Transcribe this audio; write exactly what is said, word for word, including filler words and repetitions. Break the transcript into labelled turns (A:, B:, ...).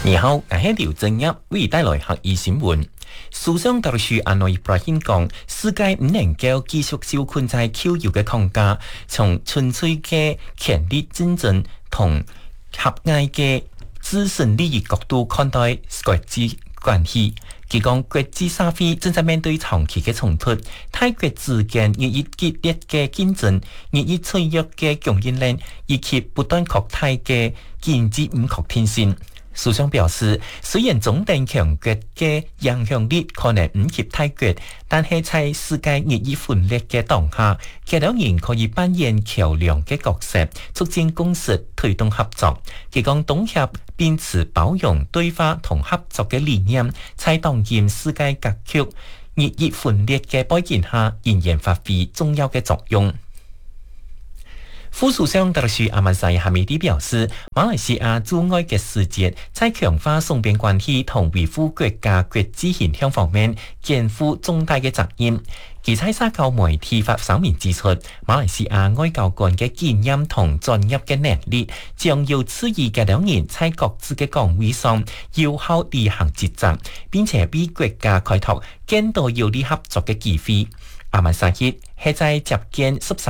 A: 你好，我係劉正一，為帶來客語新聞。蘇省大學安內布拉欣講，世界唔能夠繼續受困在舊有嘅框架，從純粹嘅權力競爭同狹隘嘅自身利益角度看待國際關係。佢講國際社會正在面對長期嘅衝突，大國之間日益激烈嘅競爭、日益脆弱嘅供應鏈以及不斷擴大嘅經濟唔確定性。蘇省表示，雖然總定強國嘅影響力可能唔及大國，但係在世界日益分裂嘅當下，佢兩人可以扮演橋樑嘅角色，促進共識，推動合作。佢講東協秉持包容、對話同合作嘅理念，在當今世界格局日益分裂嘅背景下，仍然發揮重要嘅作用。副首相特殊阿曼塞哈米蒂表示，馬來西亞駐外嘅使節在強化雙邊關係同維護國家國際形象方面肩負重大嘅責任。佢喺社交媒體發聲明指出，馬來西亞外交官嘅經驗同專業嘅能力，將要賜予嘅兩人在各自嘅崗位上有效履行職責，並且俾國家開拓更多有利合作嘅機會。阿曼塞係在接見十三